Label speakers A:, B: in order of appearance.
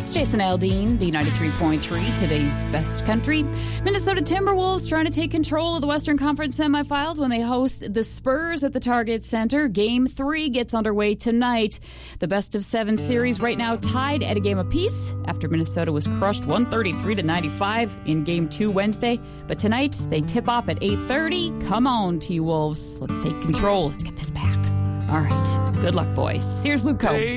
A: It's Jason Aldean, the 93.3, today's best country. Minnesota Timberwolves trying to take control of the Western Conference semifinals when they host the Spurs at the Target Center. Game 3 gets underway tonight. The best-of-7 series right now tied at a game apiece after Minnesota was crushed 133-95 in Game 2 Wednesday. But tonight, they tip off at 8:30. Come on, T-Wolves. Let's take control. Let's get this back. All right. Good luck, boys. Here's Luke Combs.